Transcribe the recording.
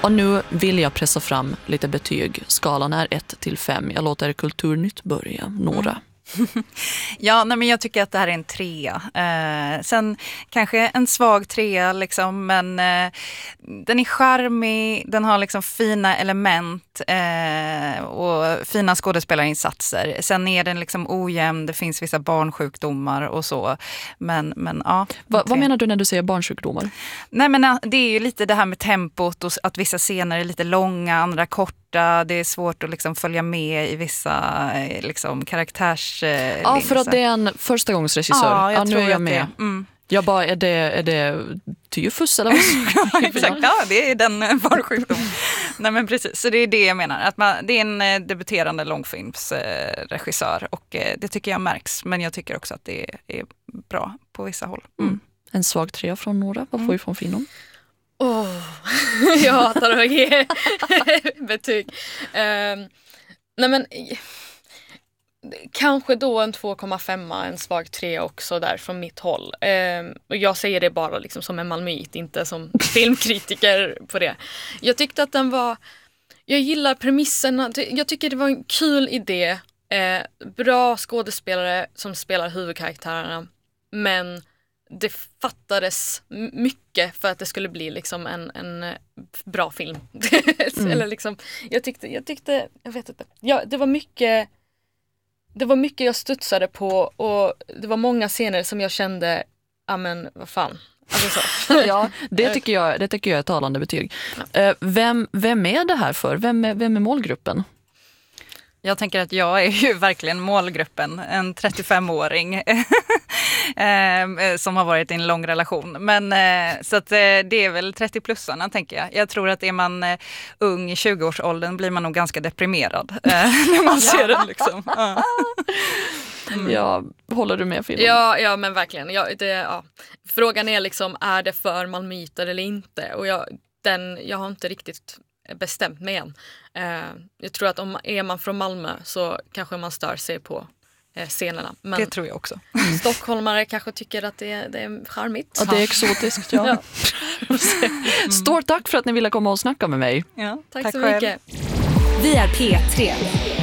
Och nu vill jag pressa fram lite betyg. Skalan är 1-5. Jag låter Kulturnytt börja. Nora. Ja, nej, men jag tycker att det här är en 3. Sen kanske en svag 3 liksom, men den är charmig, den har liksom fina element och fina skådespelarinsatser. Sen är den liksom ojämn, det finns vissa barnsjukdomar och så. Men ja. Vad menar du när du säger barnsjukdomar? Nej, men det är ju lite det här med tempot och att vissa scener är lite långa, andra korta. Det är svårt att liksom följa med i vissa liksom karaktärs... Ja, för att det är en förstagångsregissör. Ja, jag tror nu är jag att med. Mm. Jag bara, är det tyfus eller vad? Exakt, ja, det är den barnsjukdomen. Nej, men precis, så det är det jag menar. Att det är en debuterande långfilmsregissör och det tycker jag märks. Men jag tycker också att det är bra på vissa håll. Mm. En svag 3 från Nora. Vad får vi från Finon? Jag hatar att ge betyg. Nej men kanske då en 2,5, en svag 3 också där från mitt håll. Och jag säger det bara liksom som en malmöit, inte som filmkritiker på det. Jag tyckte att jag gillar premisserna. Jag tycker det var en kul idé. Bra skådespelare som spelar huvudkaraktärerna. Men det fattades mycket för att det skulle bli liksom en bra film. Eller liksom, jag tyckte, jag vet inte. Ja, det var mycket jag studsade på och det var många scener som jag kände, men vad fan. Alltså så. Ja, det tycker jag är ett talande betyg. Ja. Vem är det här för? Vem är målgruppen? Jag tänker att jag är ju verkligen målgruppen, en 35-åring som har varit i en lång relation. Men så att det är väl 30-plussarna tänker jag. Jag tror att är man ung i 20-årsåldern blir man nog ganska deprimerad när man ser den liksom. Ja. Ja, håller du med Finon? Ja, men verkligen. Frågan är liksom, är det för malmöiter eller inte? Och jag har inte riktigt bestämt mig än. Jag tror att är man från Malmö så kanske man stör sig på scenerna. Men det tror jag också. Stockholmare kanske tycker att det är charmigt. Ja, det är exotiskt, ja. Stort tack för att ni ville komma och snacka med mig. Ja, tack så mycket. Vi är P3.